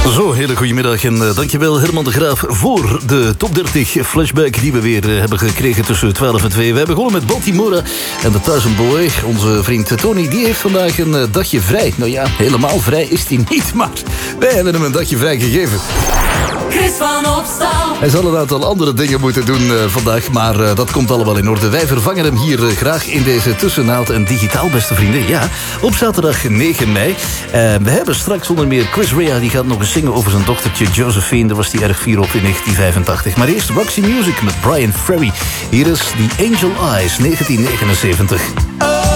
Zo, hele goedemiddag en dankjewel Herman de Graaf voor de top 30 flashback die we weer hebben gekregen tussen 12 en 2. We hebben begonnen met Baltimora en de Thousand Boy. Onze vriend Tony, die heeft vandaag een dagje vrij. Nou ja, helemaal vrij is hij niet, maar wij hebben hem een dagje vrij gegeven. Chris van Opstal. Hij zal een aantal andere dingen moeten doen vandaag, maar dat komt allemaal in orde. Wij vervangen hem hier graag in deze tussennaald en digitaal, beste vrienden. Ja, op zaterdag 9 mei. We hebben straks onder meer Chris Rea, die gaat nog eens zingen over zijn dochtertje Josephine. Daar was hij erg fier op in 1985. Maar eerst Roxy Music met Brian Ferry. Hier is The Angel Eyes, 1979.